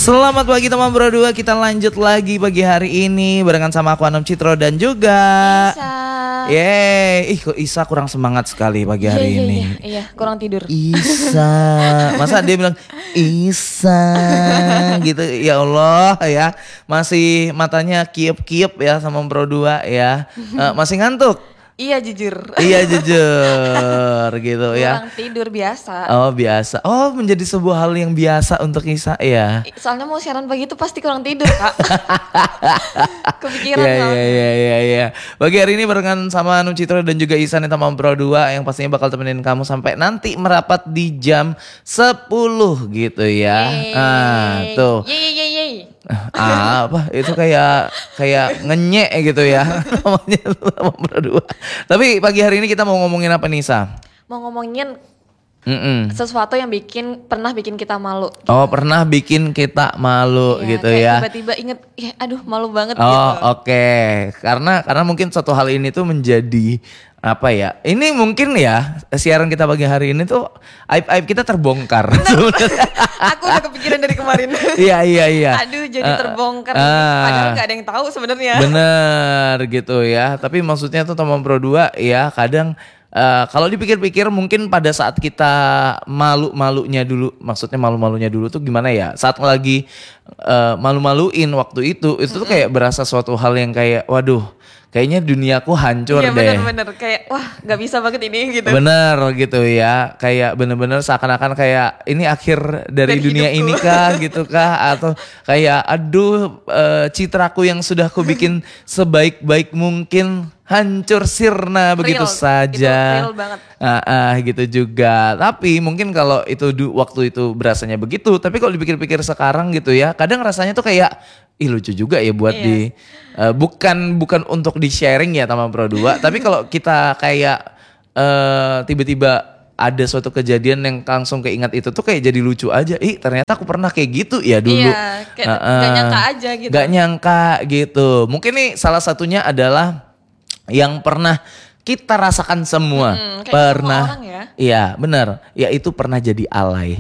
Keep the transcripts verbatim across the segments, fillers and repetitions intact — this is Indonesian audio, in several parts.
Selamat pagi teman berdua, kita lanjut lagi pagi hari ini barengan sama aku Anam Citro dan juga Isa. Yeay, ih kok Isa kurang semangat sekali pagi hari iya, ini. Iya, iya, kurang tidur. Isa, masa dia bilang Isa gitu, ya Allah ya, masih matanya kiep-kiep ya sama berdua ya, uh, masih ngantuk. Iya jujur. Iya jujur gitu ya. Kurang tidur biasa. Oh biasa. Oh menjadi sebuah hal yang biasa untuk Isa ya. Soalnya mau siaran pagi itu pasti kurang tidur kak. Kepikiran Iya soalnya. iya iya iya. Pagi hari ini barengan sama Anu Citra dan juga Isa nih teman Pro dua yang pastinya bakal temenin kamu sampai nanti merapat di jam sepuluh gitu ya. Yeay. Ah tuh. Yeay yeay yeay. Ah, apa itu kayak kayak ngenyek gitu ya namanya teman Pro dua. Tapi pagi hari ini kita mau ngomongin apa nih Sa? Mau ngomongin Mm-mm. sesuatu yang bikin pernah bikin kita malu. Gitu. Oh pernah bikin kita malu Iya, gitu kayak ya. Tiba-tiba inget, ya aduh malu banget Oh gitu. oke, okay. karena karena mungkin satu hal ini tuh menjadi apa ya? Ini mungkin ya siaran kita pagi hari ini tuh aib-aib kita terbongkar. Aku udah kepikiran dari kemarin. Iya iya iya. Aduh jadi Uh, terbongkar. uh, Padahal nggak ada yang tahu sebenarnya. Bener gitu ya. Tapi maksudnya tuh teman Pro dua ya kadang Uh, kalau dipikir-pikir mungkin pada saat kita malu-malunya dulu, maksudnya malu-malunya dulu tuh gimana ya? Saat lagi uh, malu-maluin waktu itu, itu tuh kayak berasa suatu hal yang kayak, waduh, kayaknya duniaku hancur iya, deh. Iya bener-bener kayak wah nggak bisa banget ini gitu. Bener gitu ya, kayak bener-bener seakan-akan kayak ini akhir dari, Dari dunia hidupku. ini kah gitu kah? Atau kayak aduh uh, citraku yang sudah aku bikin sebaik-baik mungkin hancur sirna begitu Real, saja. itu real banget. Ah, ah, gitu juga. Tapi mungkin kalau itu du, waktu itu berasanya begitu, tapi kalau dipikir-pikir sekarang gitu ya, kadang rasanya tuh kayak ih lucu juga ya buat Iya. di uh, bukan bukan untuk di sharing ya sama Pro dua, tapi kalau kita kayak uh, tiba-tiba ada suatu kejadian yang langsung keingat itu tuh kayak jadi lucu aja. Ih ternyata aku pernah kayak gitu ya dulu. Iya, kayak Ah, ah. gak nyangka aja gitu. Gak nyangka gitu. Mungkin nih salah satunya adalah yang pernah kita rasakan semua. Hmm, kayak pernah. semua orang ya. Iya benar. Ya itu pernah jadi alay.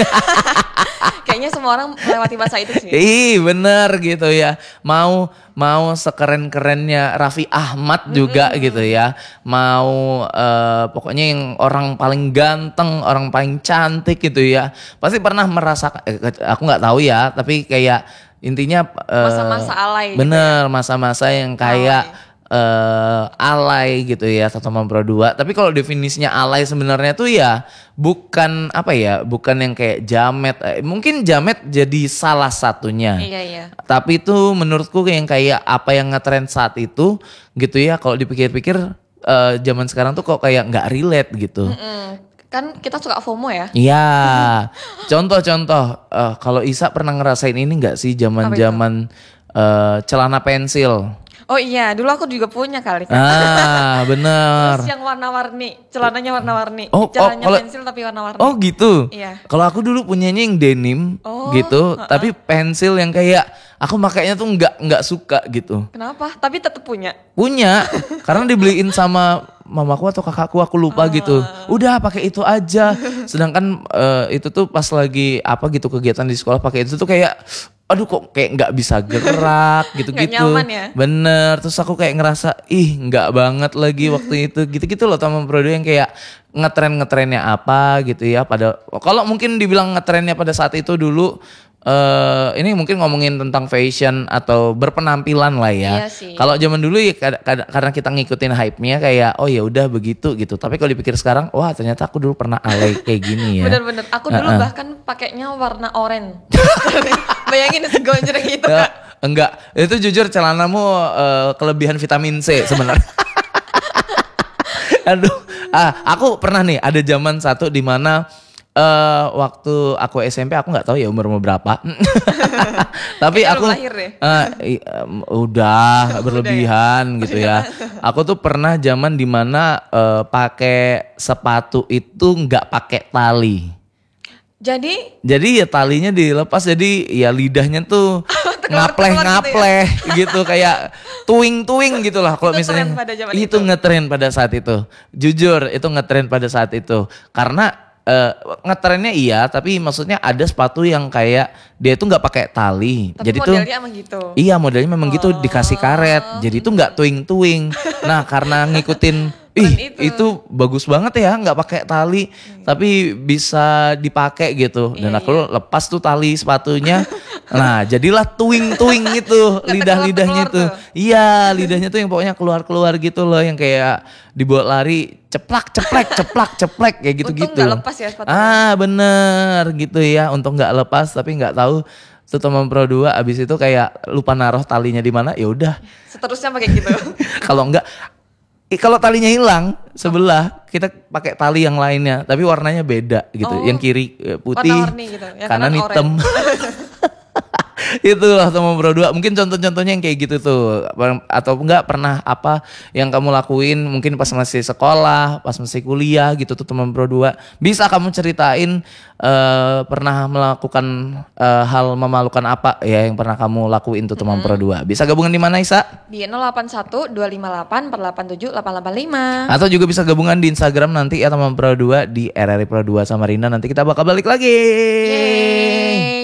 Kayaknya semua orang melewati masa itu sih. Ih bener gitu ya. Mau mau sekeren-kerennya Raffi Ahmad juga mm-hmm. gitu ya. Mau uh, pokoknya yang orang paling ganteng, orang paling cantik gitu ya. Pasti pernah merasakan. Eh, aku nggak tahu ya. Tapi kayak intinya. Uh, masa-masa alay. Bener gitu ya? masa-masa yang kayak. Alay. Uh, alay gitu ya satu sama Pro dua. Tapi kalau definisinya alay sebenarnya tuh ya bukan apa ya, bukan yang kayak jamet. Eh, mungkin jamet jadi salah satunya. Iya iya. Tapi itu menurutku yang kayak apa yang ngetrend saat itu gitu ya. Kalau dipikir-pikir uh, zaman sekarang tuh kok kayak nggak relate gitu. Mm-mm. Kan kita suka FOMO ya. Iya. Contoh-contoh uh, kalau Isa pernah ngerasain ini nggak sih zaman-zaman uh, celana pensil? Oh iya, dulu aku juga punya kali kan. Ah, bener. Terus yang warna-warni, celananya warna-warni. Oh, Celananya oh, kalau, pensil tapi warna-warni. Oh gitu. Iya. Kalau aku dulu punyanya yang denim oh, gitu, uh-uh. tapi pensil yang kayak aku makainya tuh nggak nggak suka gitu. Kenapa? Tapi tetap punya. Punya, karena dibeliin sama mamaku atau kakakku, aku lupa uh. gitu. Udah pakai itu aja. Sedangkan uh, itu tuh pas lagi apa gitu kegiatan di sekolah pakai itu tuh kayak aduh kok kayak nggak bisa gerak gitu-gitu. Gak nyaman ya? Bener, terus aku kayak ngerasa ih nggak banget lagi waktu itu. Gitu-gitu loh teman Pro dua yang kayak ngetren-ngetrennya apa gitu ya. Pada kalau mungkin dibilang ngetrennya pada saat itu dulu. Uh, ini mungkin ngomongin tentang fashion atau berpenampilan lah ya. Iya sih. Kalau zaman dulu ya karena kita ngikutin hype-nya kayak oh ya udah begitu gitu. Tapi kalau dipikir sekarang, wah ternyata aku dulu pernah alay kayak gini ya. Bener-bener. Aku dulu uh-uh. bahkan pakainya warna oranye. Bayangin segonjreng itu ya, Kak. Enggak, itu jujur celanamu uh, kelebihan vitamin C sebenarnya. Aduh, ah aku pernah nih ada zaman satu di mana Uh, waktu aku S M P aku nggak tahu ya umur umur berapa. Tapi aku uh, i, um, udah berlebihan udah ya? gitu ya. Aku tuh pernah zaman dimana uh, pakai sepatu itu nggak pakai tali. Jadi? Jadi ya talinya dilepas jadi ya lidahnya tuh ngapleh-ngapleh gitu, ya? gitu kayak tuing-tuing gitulah kalau misalnya itu itu. ngetren pada saat itu. Jujur itu ngetren pada saat itu karena uh, ngetrennya iya, tapi maksudnya ada sepatu yang kayak dia tuh nggak pakai tali. Tapi jadi modelnya tuh emang gitu. iya modelnya memang gitu dikasih karet. Jadi itu nggak tuing-tuing. Nah karena ngikutin ih itu. itu bagus banget ya nggak pakai tali hmm. tapi bisa dipakai gitu. Dan iya, aku iya. lepas tuh tali sepatunya. Nah jadilah tuing-tuing itu lidah-lidahnya itu. Iya lidahnya tuh yang pokoknya keluar-keluar gitu loh yang kayak dibawa lari ceplak ceplek ceplak ceplek kayak gitu-gitu. Untung nggak lepas ya sepatunya. Ah bener gitu ya untung nggak lepas tapi nggak tahu tuh teman Pro dua abis itu kayak lupa naruh talinya di mana ya udah. Seterusnya pakai gitu. Kalau enggak kalau talinya hilang sebelah kita pakai tali yang lainnya tapi warnanya beda gitu. Oh, yang kiri putih, gitu. Yang kanan hitam. Itulah teman Pro dua. Mungkin contoh-contohnya yang kayak gitu tuh. Atau enggak pernah apa yang kamu lakuin mungkin pas masih sekolah, pas masih kuliah gitu tuh teman Pro dua. Bisa kamu ceritain uh, pernah melakukan uh, hal memalukan apa ya yang pernah kamu lakuin tuh teman hmm. Pro dua. Bisa gabungan di mana Isa? Di nol delapan satu dua lima delapan empat delapan tujuh delapan delapan lima. Atau juga bisa gabungan di Instagram nanti ya teman Pro dua di R R I Pro dua Samarinda. Nanti kita bakal balik lagi. Yeay.